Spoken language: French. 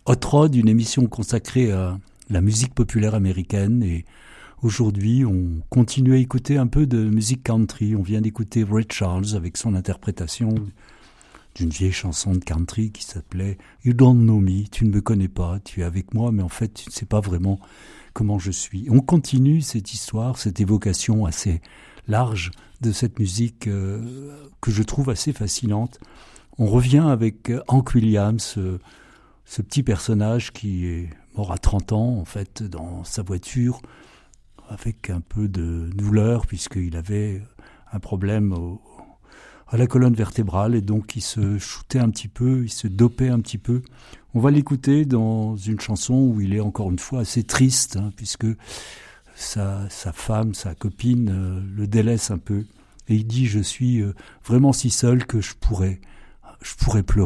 Hot Rod, une émission consacrée à la musique populaire américaine. Et aujourd'hui, on continue à écouter un peu de musique country. On vient d'écouter Ray Charles avec son interprétation d'une vieille chanson de country qui s'appelait « You don't know me », tu ne me connais pas, tu es avec moi, mais en fait, tu ne sais pas vraiment comment je suis. On continue cette histoire, cette évocation assez large de cette musique que je trouve assez fascinante. On revient avec Hank Williams, ce petit personnage qui est mort à 30 ans, en fait, dans sa voiture, avec un peu de douleur, puisqu'il avait un problème à la colonne vertébrale, et donc il se shootait un petit peu, il se dopait un petit peu. On va l'écouter dans une chanson où il est encore une fois assez triste, puisque sa femme, sa copine le délaisse un peu. Et il dit « Je suis vraiment si seul que je pourrais pleurer ».